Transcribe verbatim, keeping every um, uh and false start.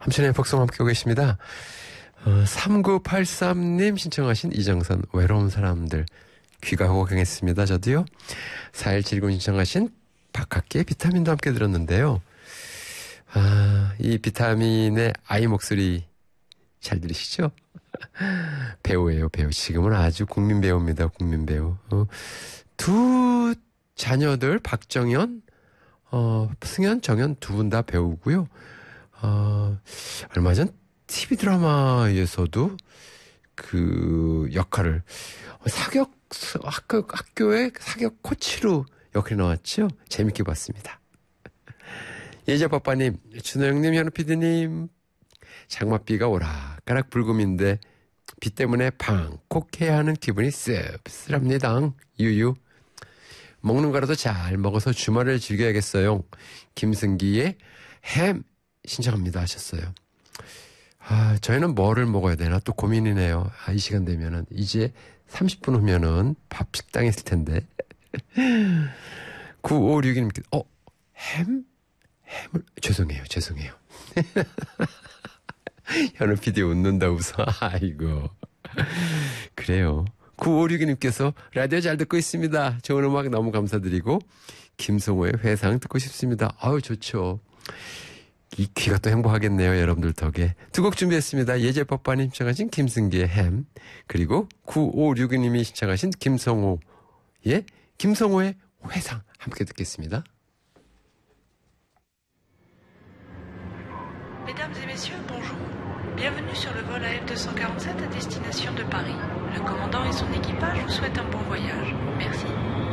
함천의 복성 함께하고 계십니다. 어, 삼구팔삼 님 신청하신 이정선 외로운 사람들 귀가 호강했습니다. 저도요. 사일칠구 신청하신 박학기의 비타민도 함께 들었는데요. 아, 이 비타민의 아이 목소리 잘 들으시죠? 배우예요, 배우. 지금은 아주 국민 배우입니다, 국민 배우. 어, 두 자녀들 박정현, 어, 승현, 정현 두 분 다 배우고요. 어, 얼마 전 티비 드라마에서도 그 역할을 사격 학교 학교의 사격 코치로 역할이 나왔죠. 재밌게 봤습니다. 예자빠빠님, 준호형님, 현우피디님, 장맛비가 오락가락 불금인데 비 때문에 방콕해야 하는 기분이 씁쓸합니다. 유유. 먹는 거라도 잘 먹어서 주말을 즐겨야겠어요. 김승기의 햄 신청합니다 하셨어요. 아, 저희는 뭐를 먹어야 되나 또 고민이네요. 아, 이 시간 되면은 이제 삼십 분 후면은 밥 식당에 있을 텐데. 구오육이 님께 어, 햄? 햄을 죄송해요. 죄송해요. 현우 피디 웃는다 웃어. 아이고. 그래요. 구오육이 님께서 라디오 잘 듣고 있습니다. 좋은 음악 너무 감사드리고 김성호의 회상 듣고 싶습니다. 아유 좋죠. 이 귀가 또 행복하겠네요. 여러분들 덕에. 두 곡 준비했습니다. 예제법반님 신청하신 김승기의 햄, 그리고 구오육이 님이 신청하신 김성호의 김성호의 회상 함께 듣겠습니다. Mesdames et messieurs, bonjour. Bienvenue sur le vol A F deux cent quarante-sept à destination de Paris. Le commandant et son équipage vous souhaitent un bon voyage. Merci.